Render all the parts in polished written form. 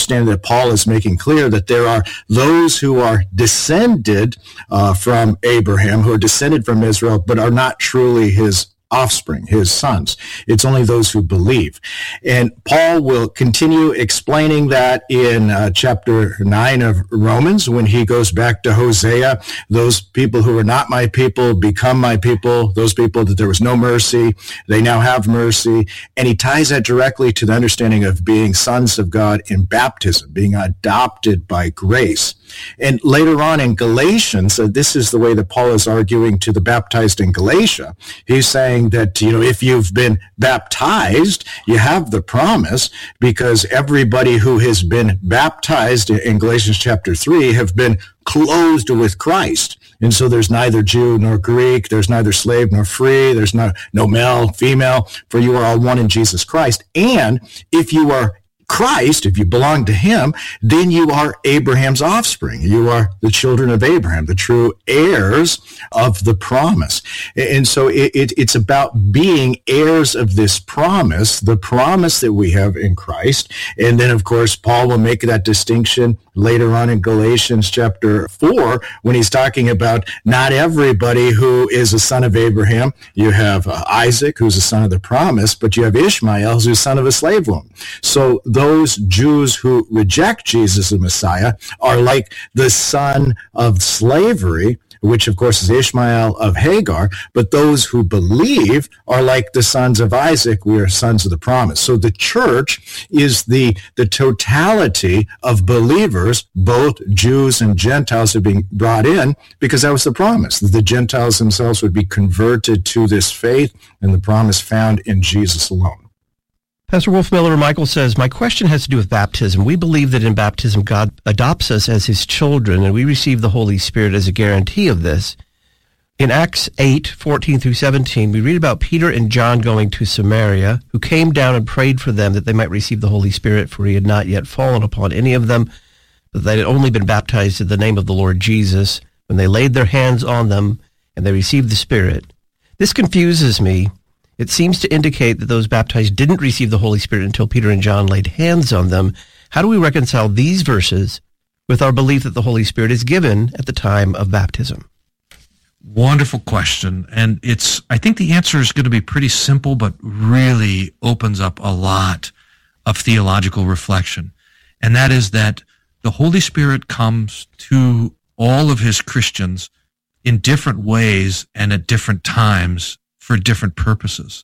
understand that Paul is making clear that there are those who are descended from Abraham, who are descended from Israel, but are not truly his offspring, his sons. It's only those who believe. And Paul will continue explaining that in chapter 9 of Romans, when he goes back to Hosea. Those people who were not my people become my people. Those people that there was no mercy, they now have mercy. And he ties that directly to the understanding of being sons of God in baptism, being adopted by grace. And later on in Galatians, this is the way that Paul is arguing to the baptized in Galatia. He's saying that, if you've been baptized, you have the promise, because everybody who has been baptized in Galatians chapter 3 have been clothed with Christ. And so there's neither Jew nor Greek, there's neither slave nor free, there's no male, female, for you are all one in Jesus Christ. And if you are Christ, if you belong to him, then you are Abraham's offspring. You are the children of Abraham, the true heirs of the promise. And so it's about being heirs of this promise, the promise that we have in Christ. And then, of course, Paul will make that distinction later on in Galatians chapter 4, when he's talking about not everybody who is a son of Abraham. You have Isaac, who's a son of the promise, but you have Ishmael, who's a son of a slave woman. So those Jews who reject Jesus the Messiah are like the son of slavery, which of course is Ishmael of Hagar, but those who believe are like the sons of Isaac. We are sons of the promise. So the church is the totality of believers, both Jews and Gentiles are being brought in, because that was the promise, that the Gentiles themselves would be converted to this faith and the promise found in Jesus alone. Pastor Wolfmueller Michael says, my question has to do with baptism. We believe that in baptism, God adopts us as his children, and we receive the Holy Spirit as a guarantee of this. In Acts 8:14 through 17, we read about Peter and John going to Samaria, who came down and prayed for them that they might receive the Holy Spirit, for he had not yet fallen upon any of them, but they had only been baptized in the name of the Lord Jesus. When they laid their hands on them, and they received the Spirit. This confuses me. It seems to indicate that those baptized didn't receive the Holy Spirit until Peter and John laid hands on them. How do we reconcile these verses with our belief that the Holy Spirit is given at the time of baptism? Wonderful question. And I think the answer is going to be pretty simple, but really opens up a lot of theological reflection. And that is that the Holy Spirit comes to all of his Christians in different ways and at different times for different purposes.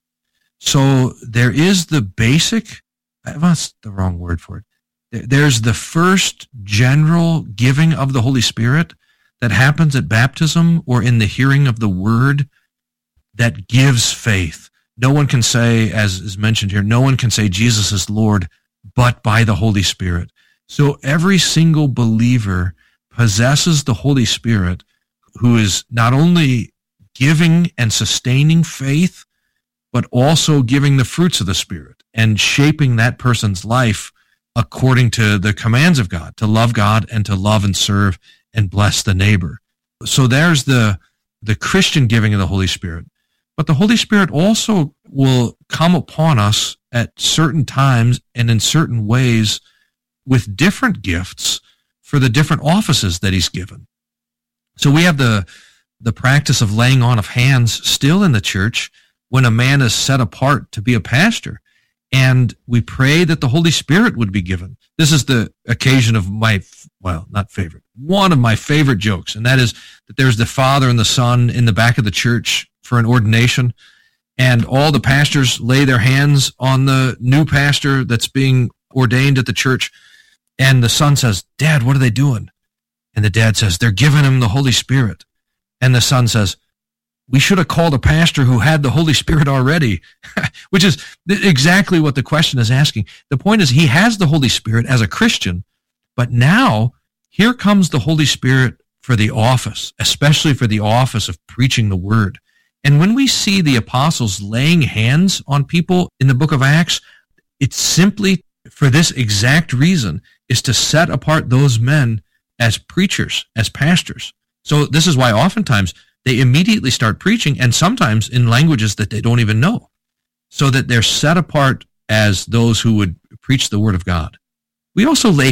So there is the basic, that's the wrong word for it. There's the first general giving of the Holy Spirit that happens at baptism or in the hearing of the word that gives faith. No one can say, as is mentioned here, no one can say Jesus is Lord but by the Holy Spirit. So every single believer possesses the Holy Spirit, who is not only giving and sustaining faith, but also giving the fruits of the Spirit and shaping that person's life according to the commands of God, to love God and to love and serve and bless the neighbor. So there's the Christian giving of the Holy Spirit. But the Holy Spirit also will come upon us at certain times and in certain ways with different gifts for the different offices that he's given. So we have the practice of laying on of hands still in the church when a man is set apart to be a pastor. And we pray that the Holy Spirit would be given. This is the occasion of one of my favorite jokes, and that is that there's the Father and the Son in the back of the church for an ordination, and all the pastors lay their hands on the new pastor that's being ordained at the church, and the son says, Dad, what are they doing? And the dad says, they're giving him the Holy Spirit. And the son says, we should have called a pastor who had the Holy Spirit already, which is exactly what the question is asking. The point is he has the Holy Spirit as a Christian, but now here comes the Holy Spirit for the office, especially for the office of preaching the word. And when we see the apostles laying hands on people in the book of Acts, it's simply for this exact reason, is to set apart those men as preachers, as pastors. So this is why oftentimes they immediately start preaching, and sometimes in languages that they don't even know, so that they're set apart as those who would preach the word of God. We also lay